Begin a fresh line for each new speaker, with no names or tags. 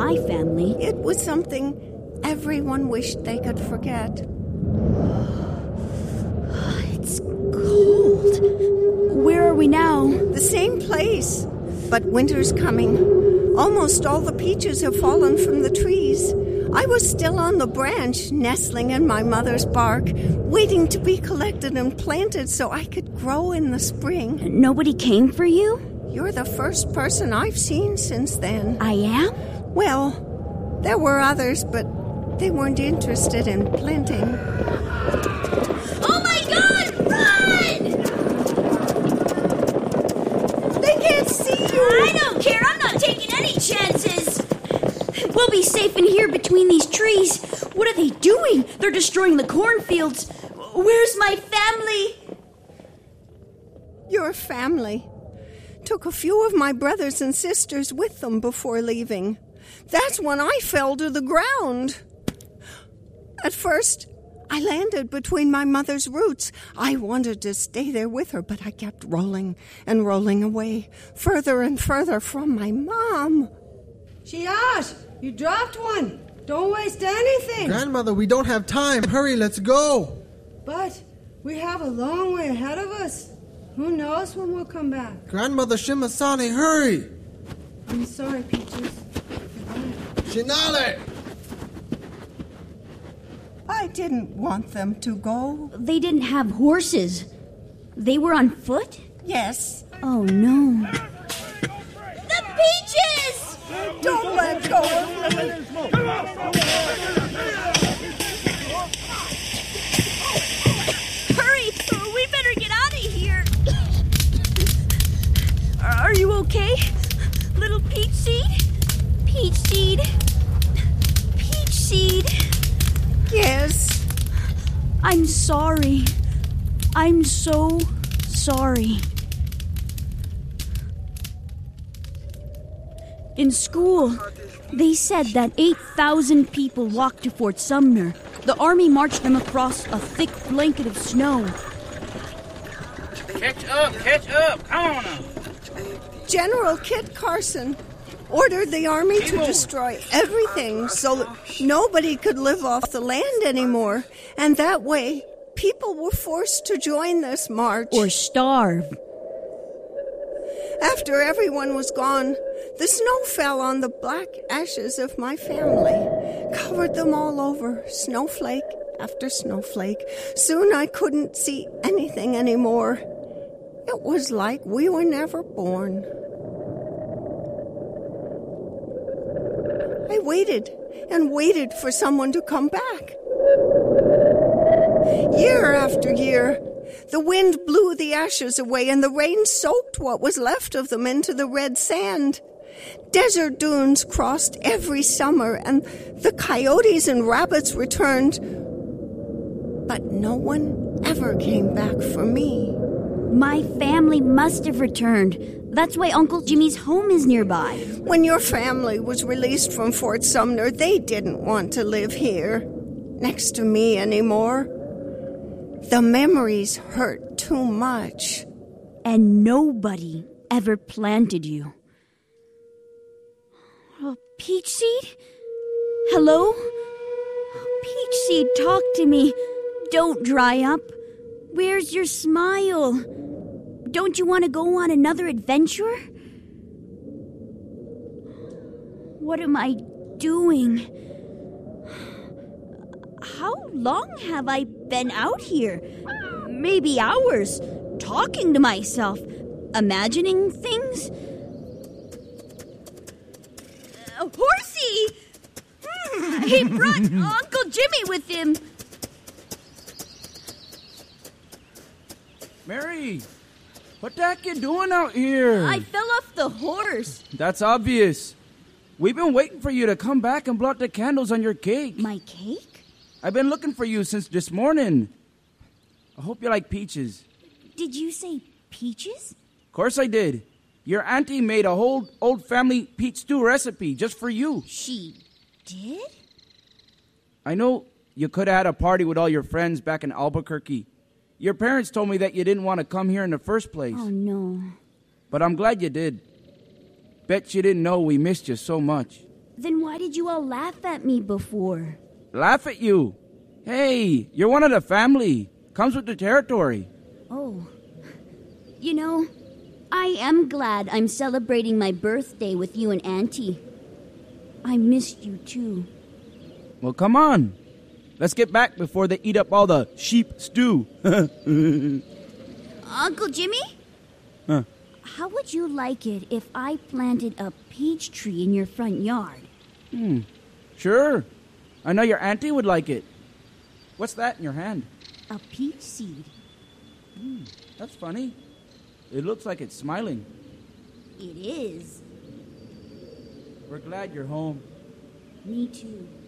my family.
It was something everyone wished they could forget.
It's cold. Where are we now?
The same place, but winter's coming. Almost all the peaches have fallen from the trees. I was still on the branch, nestling in my mother's bark, waiting to be collected and planted so I could grow in the spring.
Nobody came for you?
You're the first person I've seen since then.
I am?
Well, there were others, but they weren't interested in planting.
Oh my God! Run!
They can't see you!
I don't care. I'm not taking any chances. We'll be safe in here between these trees. What are they doing? They're destroying the cornfields. Where's my family?
Your family took a few of my brothers and sisters with them before leaving. That's when I fell to the ground. At first, I landed between my mother's roots. I wanted to stay there with her, but I kept rolling and rolling away, further and further from my mom.
Shiash, you dropped one. Don't waste anything.
Grandmother, we don't have time. Hurry, let's go.
But we have a long way ahead of us. Who knows when we'll come back?
Grandmother Shimasane, hurry.
I'm sorry, Peaches.
Shinale!
I didn't want them to go.
They didn't have horses. They were on foot?
Yes.
Oh, no. The peaches!
Don't let go of me.
Hurry! We better get out of here. Are you okay? Little peach seed? Peach seed? Peach seed?
Yes.
I'm sorry. I'm so sorry. In school, they said that 8,000 people walked to Fort Sumner. The army marched them across a thick blanket of snow.
Catch up, come on now.
General Kit Carson ordered the army to destroy everything so that nobody could live off the land anymore. And that way, people were forced to join this march.
Or starve.
After everyone was gone, the snow fell on the black ashes of my family, covered them all over, snowflake after snowflake. Soon I couldn't see anything anymore. It was like we were never born. I waited and waited for someone to come back. Year after year, the wind blew the ashes away and the rain soaked what was left of them into the red sand. Desert dunes crossed every summer and the coyotes and rabbits returned. But no one ever came back for me.
My family must have returned. That's why Uncle Jimmy's home is nearby.
When your family was released from Fort Sumner, they didn't want to live here, next to me anymore. The memories hurt too much.
And nobody ever planted you. Oh, Peach Seed? Hello? Peach Seed, talk to me. Don't dry up. Where's your smile? Don't you want to go on another adventure? What am I doing? How long have I been out here? Maybe hours, talking to myself, imagining things. Horsey! He brought Uncle Jimmy with him.
Mary, what the heck you doing out here?
I fell off the horse.
That's obvious. We've been waiting for you to come back and blow out the candles on your cake.
My cake?
I've been looking for you since this morning. I hope you like peaches.
Did you say peaches?
Of course I did. Your auntie made a whole old family peach stew recipe just for you.
She did?
I know you could have had a party with all your friends back in Albuquerque. Your parents told me that you didn't want to come here in the first place.
Oh, no.
But I'm glad you did. Bet you didn't know we missed you so much.
Then why did you all laugh at me before?
Laugh at you. Hey, you're one of the family. Comes with the territory.
Oh. You know, I am glad I'm celebrating my birthday with you and Auntie. I missed you too.
Well, come on. Let's get back before they eat up all the sheep stew.
Uncle Jimmy?
Huh.
How would you like it if I planted a peach tree in your front yard?
Sure. I know your auntie would like it. What's that in your hand?
A peach seed.
That's funny. It looks like it's smiling.
It is.
We're glad you're home.
Me too.